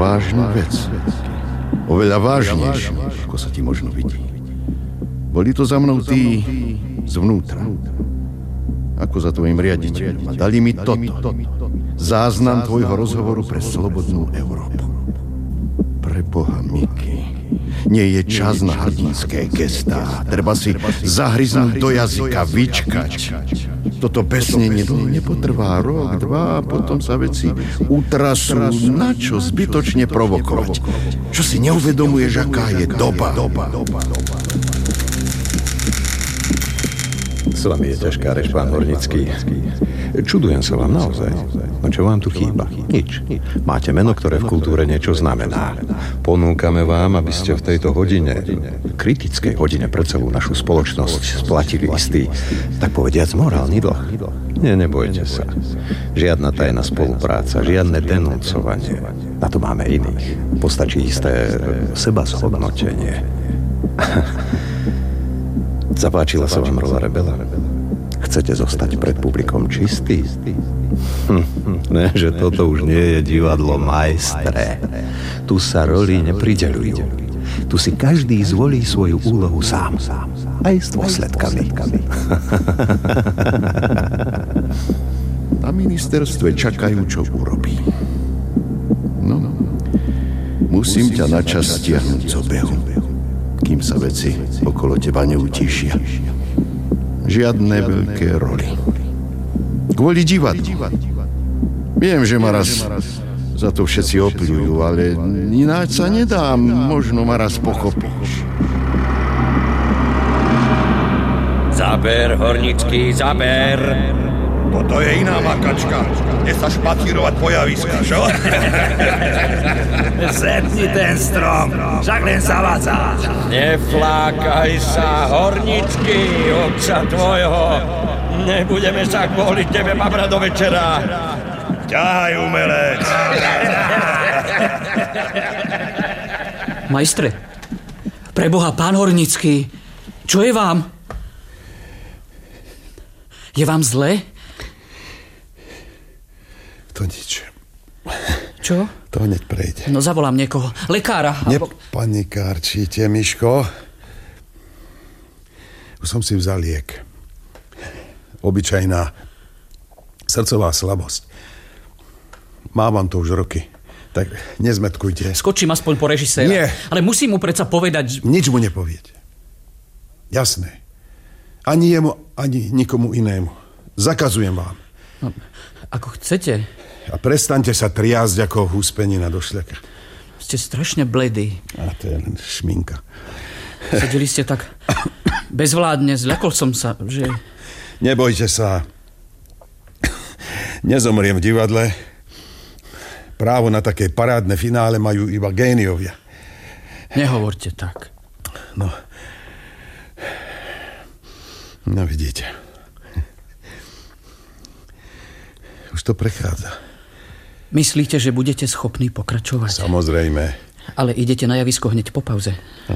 vážnu vec. Oveľa vážnejšiu, ako sa ti možno vidí. Boli to za mnou tí zvnútra. Ako za tvojim riaditeľom. A dali mi toto. Záznam tvojho rozhovoru pre slobodnú Európu. Preboha, Miky, nie je čas na hrdinské gestá. Treba si zahryznúť do jazyka, vyčkať. Toto besnenie dlho nepotrvá rok, dva, potom sa veci utrasú. Na čo zbytočne provokovať? Čo si neuvedomuješ, aká je doba? S vami je ťažká reč, pán Hornický. Čudujem sa vám naozaj. No čo vám tu chýba? Nič. Máte meno, ktoré v kultúre niečo znamená. Ponúkame vám, aby ste v tejto hodine, kritickej hodine pre celú našu spoločnosť splatili istý, tak povediac, morálny dlh. Nebojte sa. Žiadna tajná spolupráca, žiadne denúcovanie. Na to máme iných. Postačí isté sebazhodnotenie. Zapáčila sa vám rola rebela? Chcete zostať pred publikom čistý? Ne, že toto už nie je divadlo Maestre. Tu sa roli neprideľujú. Tu si každý zvolí svoju úlohu sám. Aj s dôsledkami. Na ministerstve čakajú, čo urobí. No, musím ťa načas stiahnuť z obehu, kým sa veci okolo teba neutíšia. Žiadne veľké roli. Kvôli divadlu. Viem, že ma raz za to všetci opľujú, ale ináč sa nedám. Možno ma raz pochopíš. Zaber, Hornický, zaber. Toto je iná makačka. Kde sa špacírovať po javiska, čo? Zetni ten strom, však len zavadzá. Neflákaj sa, Hornický, otca tvojho. Nebudeme sa kvôli tebe babrať do večera. Ťahaj, umelec. Majstre, preboha, pán Hornický, čo je vám? Je vám zle? To nič. Čo? To hneď prejde. No zavolám niekoho. Lekára. Nepanikárčite, Miško. Už som si vzal liek. Obyčajná srdcová slabosť. Mávam to už roky. Tak nezmetkujte. Skočím aspoň po režiséra. Nie. Ale musím mu predsa povedať... Nič mu nepoviete. Jasné. Ani jemu, ani nikomu inému. Zakazujem vám. No, ako chcete. A prestaňte sa triasť ako húspenina do šľaka. Ste strašne bledý. A to je len šminka. Sedeli ste tak bezvládne, zľakol som sa, že... Nebojte sa. Nezomriem v divadle. Právo na také parádne finále majú iba géniovia. Nehovorte tak. No vidíte. Už to prechádza. Myslíte, že budete schopní pokračovať? Samozrejme. Ale idete na javisko hneď po pauze.